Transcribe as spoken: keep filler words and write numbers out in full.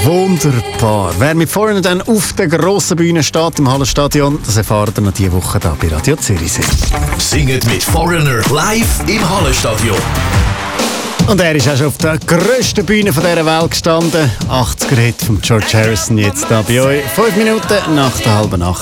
Wunderbar. Wer mit vorne dann auf der grossen Bühne steht im Hallenstadion, das erfahrt ihr noch diese Woche hier bei Radio Zürichsee. Singet mit Foreigner live im Hallenstadion. Und er ist auch schon auf der grössten Bühne dieser Welt gestanden. achtziger Hit von George Harrison jetzt da bei euch. Fünf Minuten nach der halben Nacht.